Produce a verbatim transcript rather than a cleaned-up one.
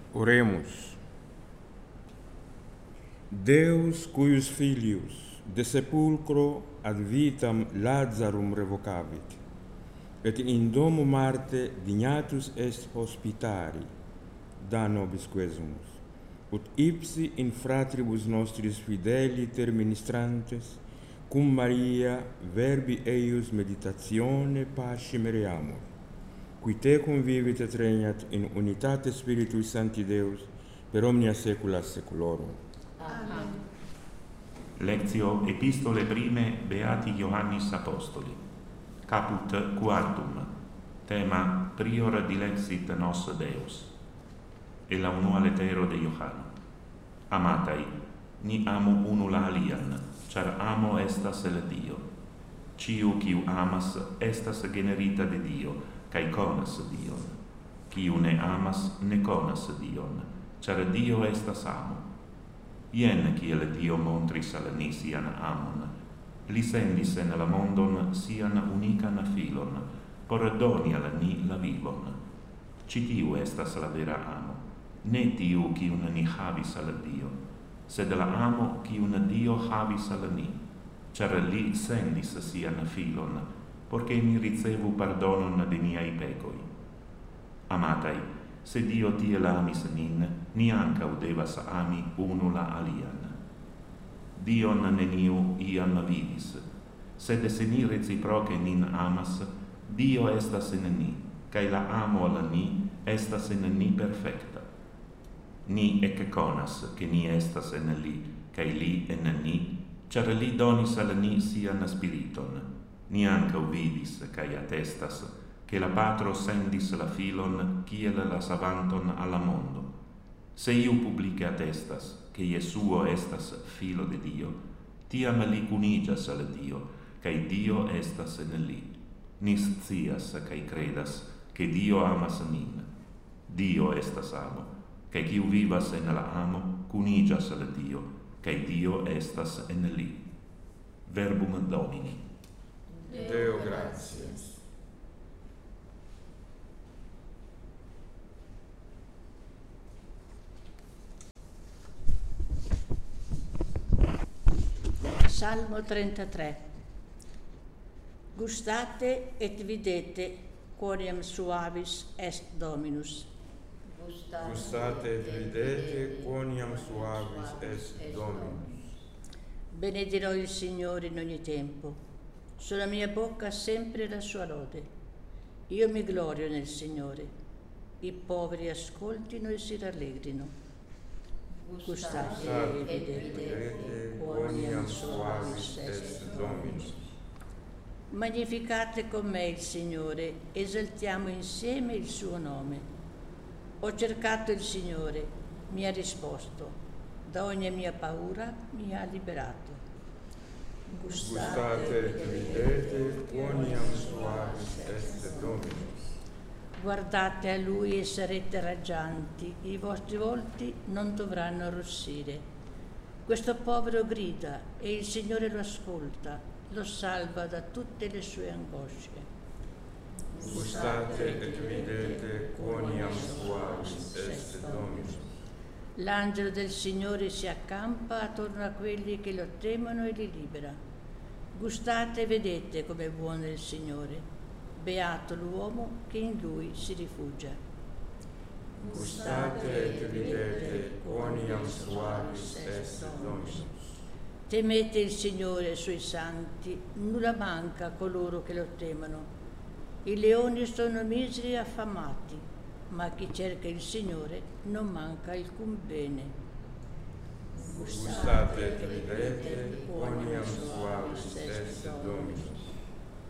Oremus. Deus cuius filius de sepulcro ad vitam Lazarum revocavit, et in domo Marte dignatus est hospitari, da nobis quesumus, ut ipsi in fratribus nostris fideli terministrantes, cum Maria verbi eius meditatione pasci mereamur, qui te convivit et regnat in unitate Spiritui Sancti Deus, per omnia saecula saeculorum. Amen. Lectio Epistole Prime Beati Ioannis Apostoli. Caput quartum. Tema Prior dilexit nos Deus. E la unua letero de Iohann. Amatai, ni amo unula alian, char amo estas el Dio. Ciu quiu amas estas generita de Dio, cae conas Dion. Ciu ne amas ne conas Dion, char Dio estas amo. Ien kiel Dio montris al ni sian amon, li sendis en la mondon sian unican filon, por doni al ni la vivon. Citiu estas la vera amo, ne tiu quiun ni havis al Dio, sed la amo quiun Dio havis al ni, char li sendis sian filon, porche ni ricevu pardonon de niai pecoi. Amatai, se Dio tiel amis nin, ni ancau devas ami unula alian. Dion neniu iam vidis, sed se ni reciproce nin amas, Dio estas in ni, cae la amo al ni estas in ni perfecta. Ni ec conas che ni estas in li, cae li in ni, char li donis al ni sian spiriton. Ni ancau vidis, cae attestas, che la Patro sendis la filon kiel la savanton alla mondo. Se iu publice attestas che Iesuo estas filo de Dio, tiam li cunigas al Dio, cae Dio estas in li. Ni scias cae credas che Dio amas nin. Dio estas amo, cae quiu vivas en la amo cunigas al Dio, cae Dio estas in li. Verbum Domini. Deo gratias. Salmo trentatré. Gustate et videte quoniam suavis est Dominus. Gustate et videte quoniam suavis est Dominus. Benedirò il Signore in ogni tempo. Sulla mia bocca sempre la sua lode. Io mi glorio nel Signore. I poveri ascoltino e si rallegrino. Gustate e vedete quoniam suavis est Dominus. Magnificate con me il Signore, esaltiamo insieme il suo nome. Ho cercato il Signore, mi ha risposto, da ogni mia paura mi ha liberato. Gustate et videte quoniam suavis est Dominus. Guardate a Lui e sarete raggianti, i vostri volti non dovranno arrossire. Questo povero grida e il Signore lo ascolta, lo salva da tutte le sue angosce. Gustate et videte quoniam suavis est Dominus. L'angelo del Signore si accampa attorno a quelli che lo temono e li libera. Gustate e vedete com'è buono il Signore. Beato l'uomo che in lui si rifugia. Gustate et videte quoniam suavis est Dominus. Temete il Signore e i suoi santi, nulla manca a coloro che lo temono. I leoni sono miseri e affamati, ma a chi cerca il Signore non manca alcun bene. Gustate et videte quoniam suavis est Dominus.